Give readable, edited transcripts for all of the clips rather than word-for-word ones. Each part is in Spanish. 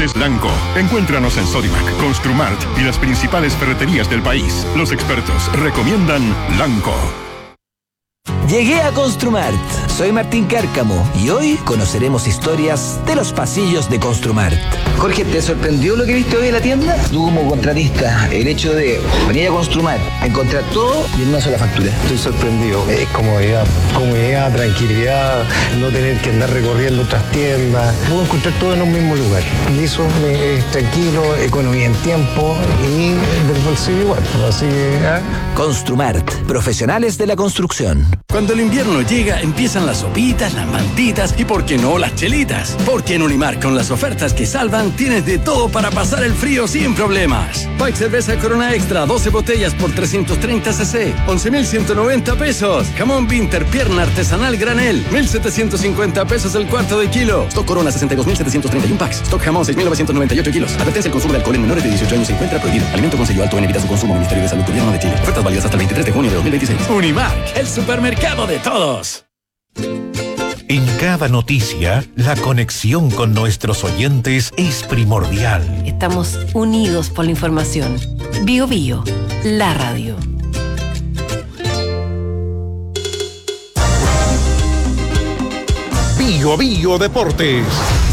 es Lanco. Encuéntranos en Sodimac, Construmart y las principales ferreterías del país. Los expertos recomiendan Lanco. Llegué a Construmart. Soy Martín Cárcamo y hoy conoceremos historias de los pasillos de Construmart. Jorge, ¿te sorprendió lo que viste hoy en la tienda? Tú como contratista, el hecho de venir a Construmart, encontrar todo y en una sola factura. Estoy sorprendido. Es comodidad, tranquilidad, no tener que andar recorriendo otras tiendas. Puedo encontrar todo en un mismo lugar. Y eso es tranquilo, economía en tiempo y del bolsillo igual. Así que... Construmart, profesionales de la construcción. Cuando el invierno llega, empiezan las sopitas, las mantitas y, ¿por qué no, las chelitas? Porque en Unimark, con las ofertas que salvan, tienes de todo para pasar el frío sin problemas. Pike Cerveza Corona Extra, 12 botellas por 330 cc, 11,190 pesos. Jamón Winter, pierna artesanal granel, 1,750 pesos el cuarto de kilo. Stock Corona, 62,731 packs. Stock Jamón, 6,998 kilos. Advertencia: el consumo de alcohol en menores de 18 años se encuentra prohibido. Alimento con sello alto en, evita su consumo. Ministerio de Salud, Gobierno de Chile. Ofertas válidas hasta el 23 de junio de 2026. Unimark, el supermercado de todos. En cada noticia, la conexión con nuestros oyentes es primordial. Estamos unidos por la información. Bio Bio, la radio. Bio Bio Deportes.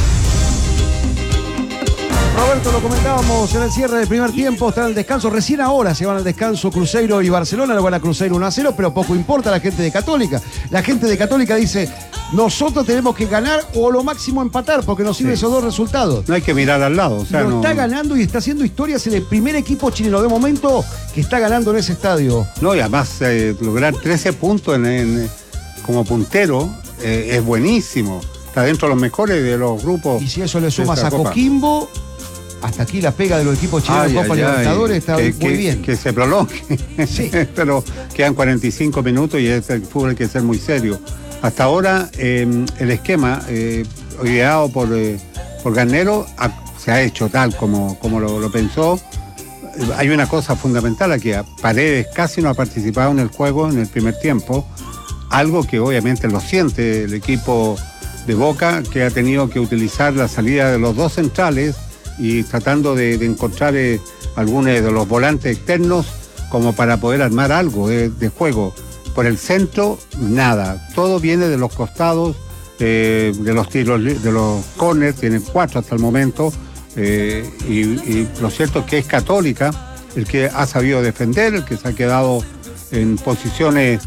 Roberto, lo comentábamos en el cierre del primer tiempo, está en el descanso, recién ahora se van al descanso Cruzeiro y Barcelona, lo van a Cruzeiro 1-0, pero poco importa a la gente de Católica. La gente de Católica dice, nosotros tenemos que ganar o lo máximo empatar, porque nos sirven esos dos resultados. No hay que mirar al lado. O sea, no está ganando y está haciendo historias en el primer equipo chileno de momento que está ganando en ese estadio. No, y además lograr 13 puntos como puntero es buenísimo. Está dentro de los mejores de los grupos. Y si eso le sumas a Coquimbo... Hasta aquí la pega de los equipos chilenos en Copa Libertadores está muy bien. Que se prolongue. Sí. Pero quedan 45 minutos y el fútbol hay que ser muy serio. Hasta ahora el esquema ideado por Garnero se ha hecho tal como lo pensó. Hay una cosa fundamental aquí. Paredes casi no ha participado en el juego en el primer tiempo. Algo que obviamente lo siente el equipo de Boca, que ha tenido que utilizar la salida de los dos centrales y tratando de encontrar algunos de los volantes externos como para poder armar algo de juego. Por el centro, nada. Todo viene de los costados, de los tiros, de los corners, tienen 4 hasta el momento. Y lo cierto es que es Católica el que ha sabido defender, el que se ha quedado en posiciones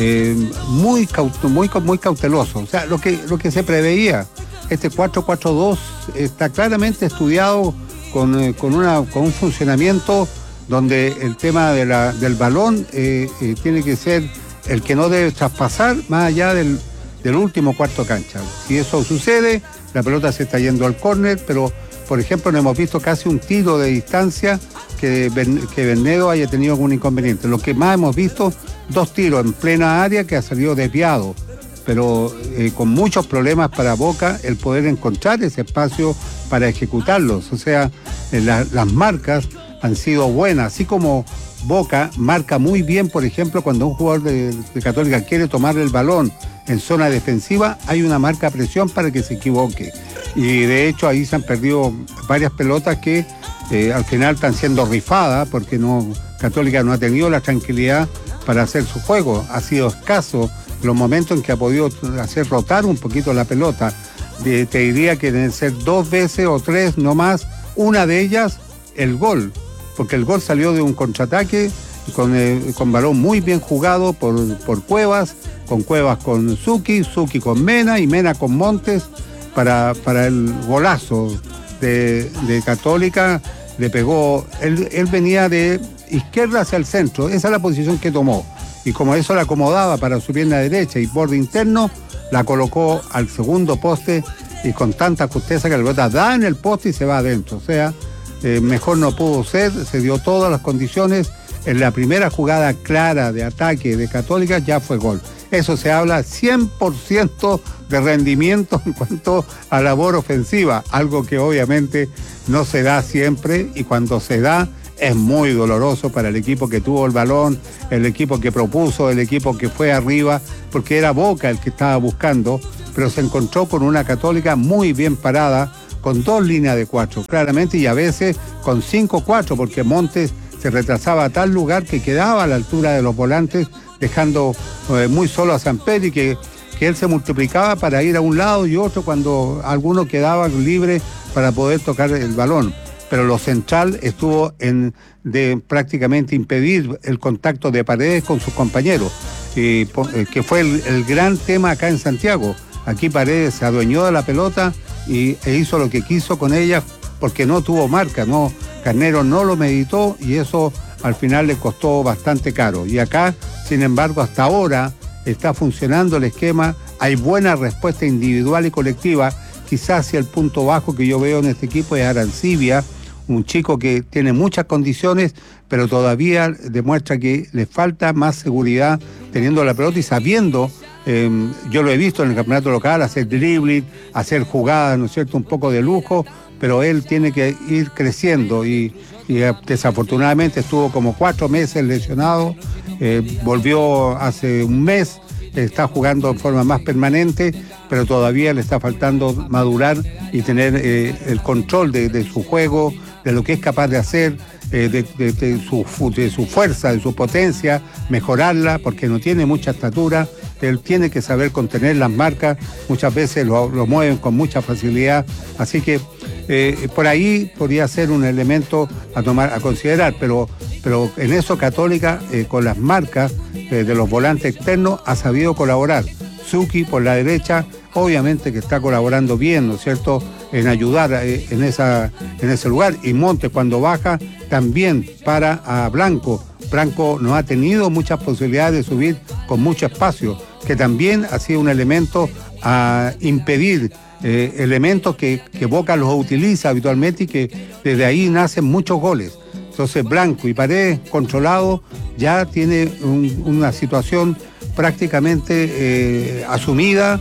muy cauteloso. O sea, lo que se preveía. Este 4-4-2 está claramente estudiado con un funcionamiento donde el tema del balón tiene que ser el que no debe traspasar más allá del último cuarto cancha. Si eso sucede, la pelota se está yendo al córner, pero por ejemplo no hemos visto casi un tiro de distancia que Bernedo haya tenido algún inconveniente. Lo que más hemos visto, 2 tiros en plena área que ha salido desviado, pero con muchos problemas para Boca el poder encontrar ese espacio para ejecutarlos. O sea, las marcas han sido buenas, así como Boca marca muy bien, por ejemplo, cuando un jugador de Católica quiere tomar el balón en zona defensiva, hay una marca a presión para que se equivoque. Y de hecho ahí se han perdido varias pelotas que al final están siendo rifadas, porque Católica no ha tenido la tranquilidad para hacer su juego. Ha sido escaso los momentos en que ha podido hacer rotar un poquito la pelota. Te diría que deben ser 2 veces o 3, no más. Una de ellas, el gol, porque el gol salió de un contraataque con balón muy bien jugado por Cuevas, con Zucchi con Mena y Mena con Montes para el golazo de Católica. Le pegó, él venía de izquierda hacia el centro, esa es la posición que tomó. Y como eso la acomodaba para su pierna derecha y borde interno, la colocó al segundo poste y con tanta justeza que la pelota da en el poste y se va adentro. O sea, mejor no pudo ser, se dio todas las condiciones. En la primera jugada clara de ataque de Católica ya fue gol. Eso se habla 100% de rendimiento en cuanto a labor ofensiva, algo que obviamente no se da siempre, y cuando se da es muy doloroso para el equipo que tuvo el balón, el equipo que propuso, el equipo que fue arriba, porque era Boca el que estaba buscando, pero se encontró con una Católica muy bien parada, con 2 líneas de 4, claramente, y a veces con 5-4, porque Montes se retrasaba a tal lugar que quedaba a la altura de los volantes, dejando muy solo a Samperi, que él se multiplicaba para ir a un lado y otro cuando alguno quedaba libre para poder tocar el balón. Pero lo central estuvo de prácticamente impedir el contacto de Paredes con sus compañeros, que fue el gran tema acá en Santiago. Aquí Paredes se adueñó de la pelota e hizo lo que quiso con ella porque no tuvo marca, Carnero no lo meditó y eso al final le costó bastante caro. Y acá, sin embargo, hasta ahora está funcionando el esquema, hay buena respuesta individual y colectiva. Quizás si el punto bajo que yo veo en este equipo es Arancibia, un chico que tiene muchas condiciones, pero todavía demuestra que le falta más seguridad teniendo la pelota y sabiendo, yo lo he visto en el campeonato local, hacer dribbling, hacer jugadas, ¿no es cierto?, un poco de lujo, pero él tiene que ir creciendo y desafortunadamente estuvo como 4 meses lesionado, volvió hace un mes, está jugando en forma más permanente, pero todavía le está faltando madurar y tener el control de su juego, de lo que es capaz de hacer, de su fuerza, de su potencia, mejorarla, porque no tiene mucha estatura. Él tiene que saber contener las marcas, muchas veces lo mueven con mucha facilidad, así que por ahí podría ser un elemento a considerar, pero en eso Católica, con las marcas de los volantes externos, ha sabido colaborar. Zucchi por la derecha, obviamente que está colaborando bien, ¿no es cierto?, en ayudar en ese lugar. Y Montes, cuando baja, también para a Blanco. Blanco no ha tenido muchas posibilidades de subir con mucho espacio, que también ha sido un elemento a impedir elementos que Boca los utiliza habitualmente y que desde ahí nacen muchos goles. Entonces Blanco y Paredes controlado ya tiene una situación prácticamente asumida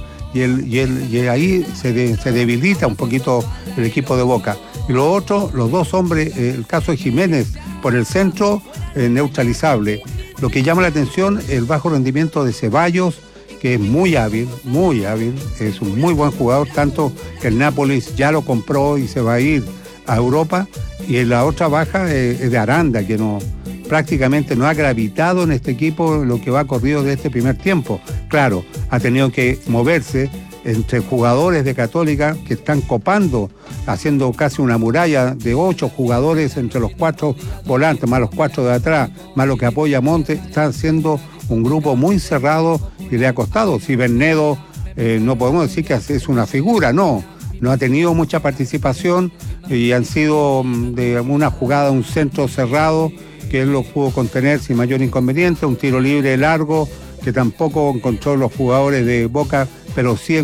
y ahí se debilita un poquito el equipo de Boca. Y lo otro, los dos hombres, el caso de Jiménez por el centro, neutralizable. Lo que llama la atención, el bajo rendimiento de Ceballos, que es muy hábil, es un muy buen jugador, tanto que el Nápoles ya lo compró y se va a ir a Europa. Y la otra baja es de Aranda, que prácticamente no ha gravitado en este equipo lo que va corrido de este primer tiempo. Claro, ha tenido que moverse entre jugadores de Católica que están copando, haciendo casi una muralla de 8 jugadores entre los 4 volantes, más los 4 de atrás, más lo que apoya Montes. Está haciendo un grupo muy cerrado y le ha costado. Si Bernedo, no podemos decir que es una figura, no ha tenido mucha participación y han sido de una jugada, un centro cerrado, que él lo pudo contener sin mayor inconveniente, un tiro libre largo, que tampoco encontró los jugadores de Boca, pero sí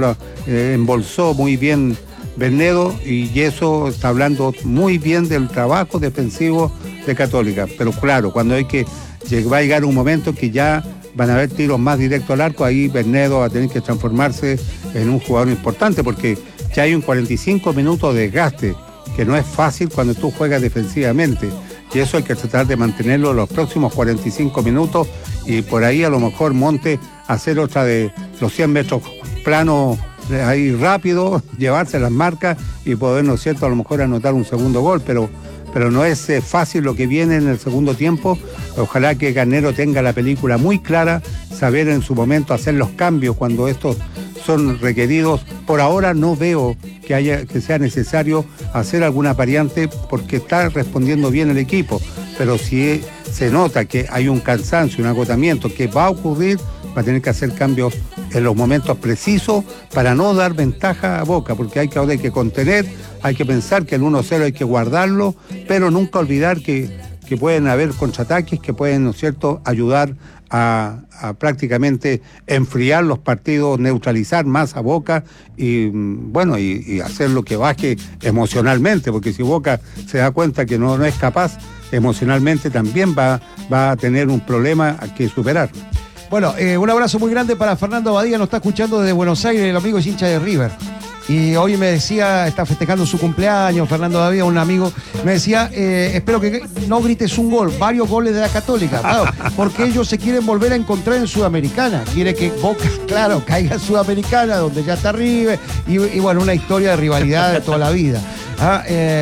embolsó muy bien Bernedo, y eso está hablando muy bien del trabajo defensivo de Católica. Pero claro, cuando va a llegar un momento que ya van a haber tiros más directos al arco, ahí Bernedo va a tener que transformarse en un jugador importante, porque ya hay un 45 minutos de desgaste, que no es fácil cuando tú juegas defensivamente. Y eso hay que tratar de mantenerlo los próximos 45 minutos y por ahí a lo mejor Monte hacer otra de los 100 metros planos ahí rápido, llevarse las marcas y poder, ¿no es cierto?, a lo mejor anotar un segundo gol, pero no es fácil lo que viene en el segundo tiempo. Ojalá que Carnero tenga la película muy clara, saber en su momento hacer los cambios cuando estos son requeridos. Por ahora no veo que sea necesario hacer alguna variante porque está respondiendo bien el equipo, pero si se nota que hay un cansancio, un agotamiento que va a ocurrir, va a tener que hacer cambios en los momentos precisos para no dar ventaja a Boca, porque ahora hay que contener, hay que pensar que el 1-0 hay que guardarlo, pero nunca olvidar que pueden haber contraataques que pueden, ¿no es cierto?, ayudar a prácticamente enfriar los partidos, neutralizar más a Boca y hacer lo que baje emocionalmente, porque si Boca se da cuenta que no es capaz, emocionalmente también va a tener un problema que superar. Bueno, un abrazo muy grande para Fernando Badía, nos está escuchando desde Buenos Aires, el amigo es hincha de River. Y hoy me decía, está festejando su cumpleaños, Fernando David, un amigo, me decía, espero que no grites un gol, varios goles de la Católica, claro, porque ellos se quieren volver a encontrar en Sudamericana. Quiere que Boca, claro, caiga en Sudamericana, donde ya está River, y bueno, una historia de rivalidad de toda la vida.